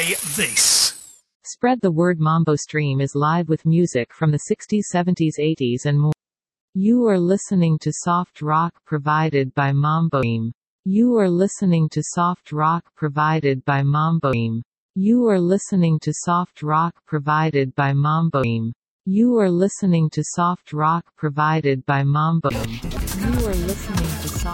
Play this. Spread the word. Mambo Stream is live with music from the 60s, 70s, 80s and more. You are listening to soft rock provided by Mambo Stream. You are listening to soft rock provided by Mambo Stream. You are listening to soft rock provided by Mambo Stream. You are listening to soft rock provided by Mambo Stream. You are listening to soft